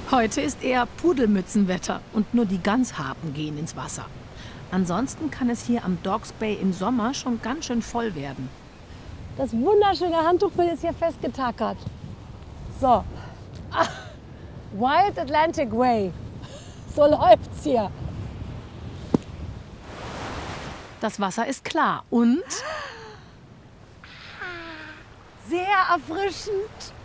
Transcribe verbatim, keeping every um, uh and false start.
Heute ist eher Pudelmützenwetter und nur die ganz Harten gehen ins Wasser. Ansonsten kann es hier am Dogs Bay im Sommer schon ganz schön voll werden. Das wunderschöne Handtuchbild ist hier festgetackert. So. Ah, Wild Atlantic Way. So läuft's hier. Das Wasser ist klar und sehr erfrischend.